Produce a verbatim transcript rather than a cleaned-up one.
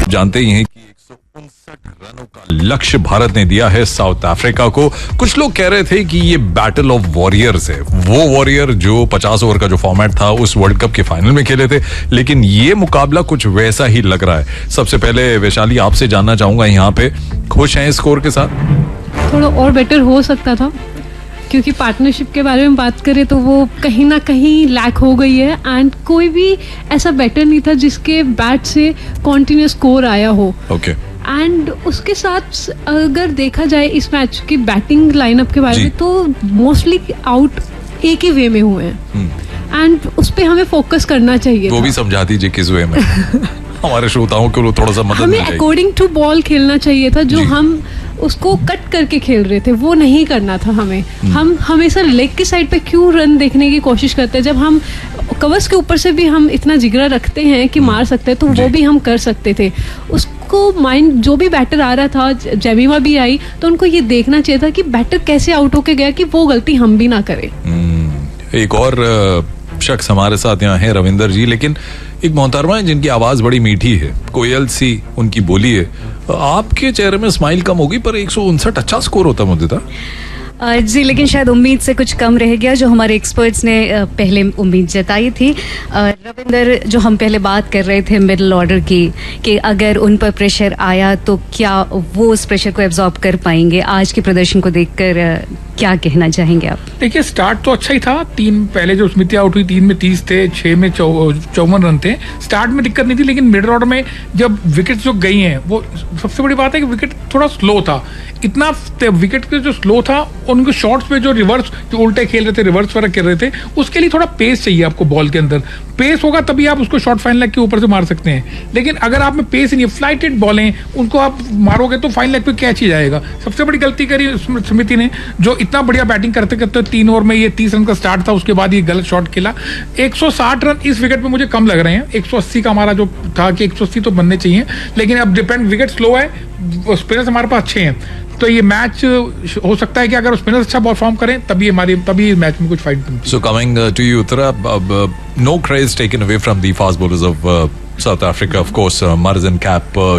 जानते ही हैं कि एक सौ उनसठ रनों का लक्ष्य भारत ने दिया है साउथ अफ्रीका को। कुछ लोग कह रहे थे कि ये बैटल ऑफ वॉरियर्स है, वो वॉरियर जो पचास ओवर का जो फॉर्मेट था उस वर्ल्ड कप के फाइनल में खेले थे, लेकिन ये मुकाबला कुछ वैसा ही लग रहा है। सबसे पहले वैशाली आपसे जानना चाहूंगा, यहाँ पे खुश हैं स्कोर के साथ? थोड़ा और बेटर हो सकता था, क्योंकि पार्टनरशिप के बारे में बात करें तो वो कहीं ना कहीं लैक हो गई है एंड कोई भी ऐसा बैटर नहीं था जिसके बैट से कॉन्टिन्यूस स्कोर आया हो। ओके। एंड उसके साथ अगर देखा जाए इस मैच की बैटिंग लाइनअप के बारे में तो मोस्टली आउट एक ही वे में हुए हैं एंड उस पे हमें फोकस करना चाहिए। वो भी समझा दीजिए किस वे में हमारे श्रोताओं को थोड़ा सा मदद हमें अकॉर्डिंग टू बॉल खेलना चाहिए था, जो हम उसको कट करके खेल रहे थे वो नहीं करना था हमें। हम हमेशा लेग की साइड पे क्यों रन देखने की कोशिश करते हैं, जब हम कवर्स के ऊपर से भी हम इतना जिगरा रखते हैं कि मार सकते हैं, तो वो भी हम कर सकते थे। उसको माइंड जो भी बैटर आ रहा था, जेमिमा भी आई, तो उनको ये देखना चाहिए था कि बैटर कैसे आउट होके गया कि वो गलती हम भी ना करें। एक और शख्स हमारे साथ यहाँ है रविंदर जी, लेकिन एक मोहतरमा है जिनकी आवाज बड़ी मीठी है, कोयल सी उनकी बोली है। आपके चेहरे में स्माइल कम होगी, पर एक सौ उनसठ अच्छा स्कोर होता मुझे था जी, लेकिन शायद उम्मीद से कुछ कम रह गया जो हमारे एक्सपर्ट्स ने पहले उम्मीद जताई थी। रविंदर, जो हम पहले बात कर रहे थे मिडिल ऑर्डर की, कि अगर उन पर प्रेशर आया तो क्या वो उस प्रेशर को एब्जॉर्ब कर पाएंगे, आज के प्रदर्शन को देखकर क्या कहना चाहेंगे आप? देखिए, स्टार्ट तो अच्छा ही था। तीन पहले जो स्मिति आउट हुई, तीन में तीस थे, छह में चौवन रन थे। स्टार्ट में दिक्कत नहीं थी, लेकिन मिडिल ऑर्डर में जब विकेट जो गई हैं, वो सबसे बड़ी बात है कि विकेट थोड़ा स्लो था। इतना विकेट के जो स्लो था, उनके शॉट्स पे जो रिवर्स जो उल्टे खेल रहे थे, रिवर्स वगैरह कर रहे थे, उसके लिए थोड़ा पेस चाहिए आपको बॉल के अंदर। पेस होगा तभी आप उसको शॉर्ट फाइन लेग के ऊपर से मार सकते हैं, लेकिन अगर आप में पेस नहीं है, फ्लाइटेड बॉलें उनको आप मारोगे तो फाइन लेग पे कैच ही जाएगा। सबसे बड़ी गलती करी समिति ने, जो इतना बढ़िया बैटिंग करते करते तीन ओवर में ये तीस रन का स्टार्ट था, उसके बाद ये गलत शॉट खेला। एक सौ साठ रन इस विकेट पे मुझे कम लग रहे हैं। एक सौ अस्सी का हमारा जो था कि एक सौ अस्सी तो बनने चाहिए, लेकिन अब डिपेंड, विकेट स्लो है, स्पिनर्स हमारे पास अच्छे हैं, तो ये मैच हो सकता है कि अगर स्पिनर्स अच्छा परफॉर्म करें तभी हमारी तभी मैच में कुछ फाइट बनती है। So coming to you Uttara, no craze taken away from the fast bowlers of south Africa, of course margin cap